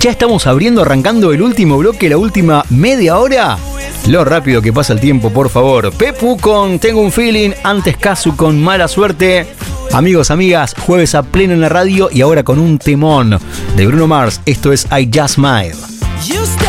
Ya estamos arrancando el último bloque, la última media hora. Lo rápido que pasa el tiempo, por favor. Pepu con Tengo un Feeling, antes Kazu con Mala Suerte. Amigos, amigas, jueves a pleno en la radio y ahora con un temón de Bruno Mars. Esto es I Just Smile.